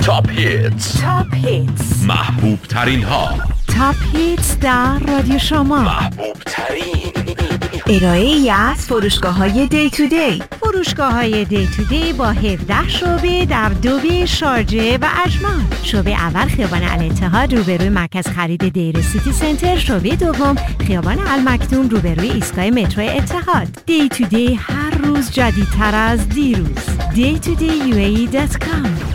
تاپ هیتز محبوب ترین ها. تاپ هیتز در رادیو شما. محبوب ترین ارائه‌ای از فروشگاه‌های دی تو دی. فروشگاه‌های دی تو دی با 17 شعبه در دوبه، شارجه و اجمان. شعبه اول خیابان الاتحاد روبروی مرکز خرید دیر سیتی سنتر. شعبه دوم خیابان المکتوم روبروی ایستگاه مترو اتحاد. دی تو دی هر روز جدیدتر از دیروز. daytoday.com